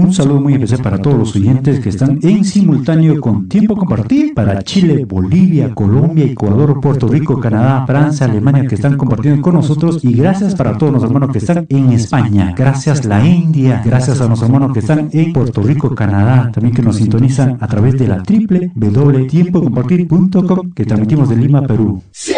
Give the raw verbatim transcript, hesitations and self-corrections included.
Un saludo muy especial para todos los oyentes que están en simultáneo con Tiempo Compartir para Chile, Bolivia, Colombia, Ecuador, Puerto Rico, Canadá, Francia, Alemania, que están compartiendo con nosotros. Y gracias para todos los hermanos que están en España. Gracias la India. Gracias a los hermanos que están en Puerto Rico, Canadá. También que nos sintonizan a través de la doble u doble u doble u punto tiempo compartir punto com que transmitimos de Lima, Perú. Sí.